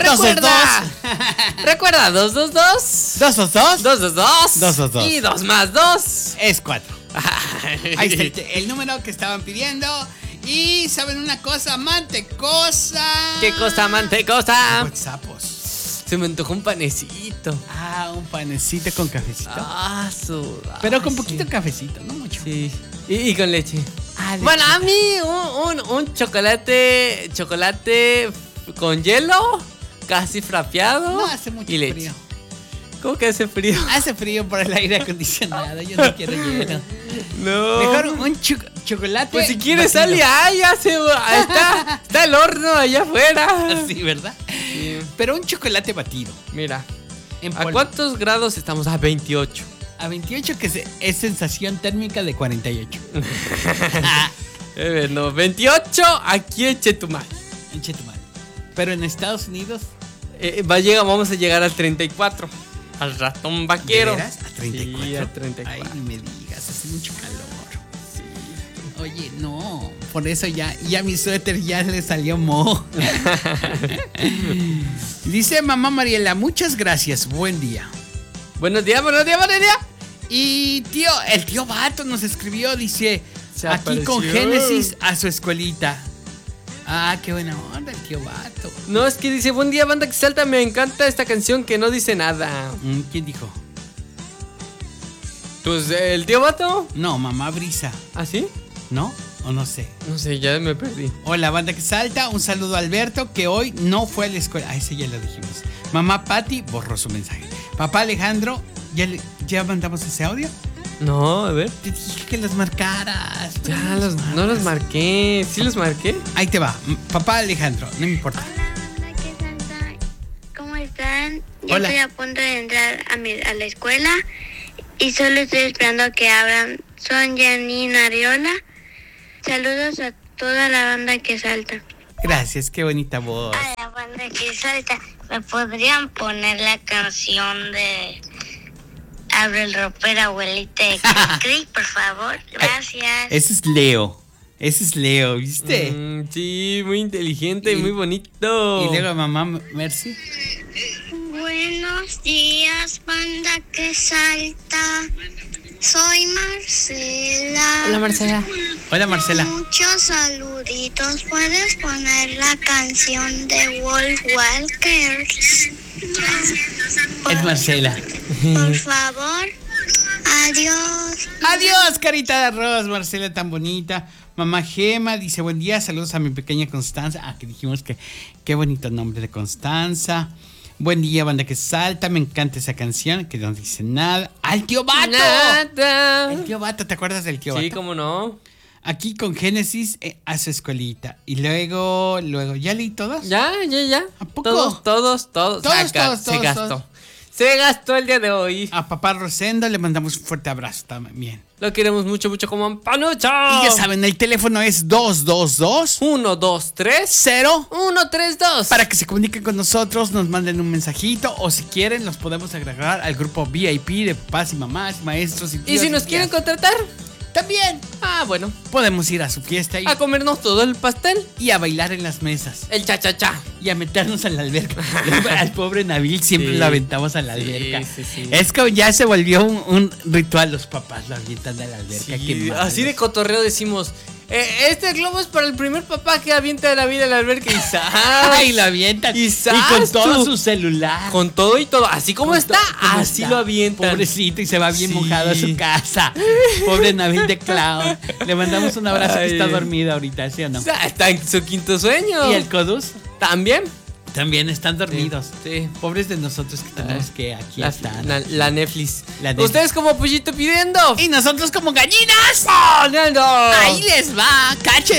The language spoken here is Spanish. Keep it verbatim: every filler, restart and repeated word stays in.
Recuerda. dos, dos, dos. Recuerda, dos, dos, dos. Dos, dos, dos. Dos, dos, dos. Dos, dos, dos. Y dos más dos. Es cuatro. Ahí está el, el número que estaban pidiendo. Y ¿saben una cosa? Mantecosa. ¿Qué cosa, mantecosa? Sapos. Se me antojó un panecito. Ah, un panecito con cafecito. Ah, su. Pero ah, con sí. poquito cafecito, no mucho. Sí. Y, y con leche. Ah, Bueno, lechita. a mí un, un, un chocolate. Chocolate con hielo. Casi frapeado. No hace mucho y leche. frío. ¿Cómo que hace frío? Hace frío por el aire acondicionado. Yo no quiero hielo. No. Mejor un cho- chocolate. Pues si quieres batido. sal allá, se, está, está el horno allá afuera. Sí, ¿verdad? Sí. Pero un chocolate batido. Mira, En ¿a polvo. cuántos grados estamos? A veintiocho. A veintiocho, que se- es sensación térmica de cuarenta y ocho. Eh, no, veintiocho aquí en Chetumal. En Chetumal. Pero en Estados Unidos, Eh, va a llegar, vamos a llegar al treinta y cuatro. Al ratón vaquero. ¿de veras? ¿A treinta y cuatro? Sí, a treinta y cuatro. Ay, no me digas, hace mucho calor. Oye, no, por eso ya, ya mi suéter ya le salió moho. Dice mamá Mariela, muchas gracias, buen día. Buenos días, buenos días, buenos días. Y tío, el tío Vato nos escribió, dice, Se aquí con apareció. Génesis a su escuelita. Ah, qué buena onda el tío Vato. No, es que dice, buen día, banda que salta, me encanta esta canción que no dice nada. Mm, ¿Quién dijo? Pues, ¿el tío Vato? No, mamá Brisa, ¿Ah, sí? ¿no? O no sé. No sé, ya me perdí. Hola, banda que salta. Un saludo a Alberto, que hoy no fue a la escuela. Ah, ese ya lo dijimos. Mamá Patti borró su mensaje. Papá Alejandro, ¿ya, le- ya mandamos ese audio? No, a ver. Te dije que los marcaras. Ya, No los, no los marcas. marqué. ¿Sí los marqué? Ahí te va. M- Papá Alejandro, no me importa. Hola, banda que salta. ¿Cómo están? Yo Hola. estoy a punto de entrar a, mi, a la escuela y solo estoy esperando a que abran. Son Janine Ariola. Saludos a toda la banda que salta. Gracias, qué bonita voz. A la banda que salta. ¿Me podrían poner la canción de Abre el ropero, abuelita de Cricri, por favor? Gracias. Ese es Leo. Ese es Leo, ¿viste? Mm, sí, muy inteligente y Y- muy bonito. Y luego mamá Mercy. Buenos días, banda que salta. Soy Marcela. Hola, Marcela. Hola, Marcela. Muchos saluditos. ¿Puedes poner la canción de Wolf Walkers? Es Marcela. Por favor. Adiós. Adiós, carita de arroz, Marcela tan bonita. Mamá Gema dice, buen día, saludos a mi pequeña Constanza. Ah, que dijimos que qué bonito nombre de Constanza. Buen día, banda que salta, me encanta esa canción, que no dice nada. ¡Al tío Vato! Nada. El tío Vato, ¿te acuerdas del tío Sí, Vato? cómo no. Aquí con Génesis eh, a su escuelita. Y luego, luego, ¿ya leí todas? Ya, ya, ya. ¿A poco? Todos, todos, todos. Todos, Saca, todos, se todos, gastó. todos. Se gastó el día de hoy. A papá Rosendo le mandamos un fuerte abrazo también. Lo queremos mucho, mucho como panucho. Y ya saben, el teléfono es dos dos dos Uno, dos, tres. cero Uno, tres, dos. para que se comuniquen con nosotros, nos manden un mensajito o si quieren los podemos agregar al grupo V I P de papás y mamás, maestros y Y tíos si nos tías. quieren contratar, también ah, bueno, podemos ir a su fiesta y, a comernos todo el pastel. y a bailar en las mesas El cha-cha-cha. y a meternos a la alberca. Al pobre Nabil siempre Sí. lo aventamos a la Sí, alberca. sí, sí. Es que ya se volvió un, un ritual, los papás lo avientan a la alberca. Sí, qué malos. así de cotorreo decimos, eh, este globo es para el primer papá que avienta la vida a la alberca y ¡zas! Ay, lo avientan. Y Y ¡zas! con todo tú. su celular. Con todo y todo, así como Con está, to- ¿cómo así está? lo avientan. Pobrecito, y se va bien Sí. mojado a su casa. Pobre Nabil de Clown. Le mandamos un abrazo que Ay. está dormido ahorita, ¿sí o no? O sea, está en su quinto sueño. Y el Codus También. también están dormidos. Sí. Pobres de nosotros que tenemos que aquí La, estar. la, la Netflix. La Netflix. Ustedes como pollito pidiendo. Y nosotros como gallinas. ¡Poniendo! Ahí les va, cachen.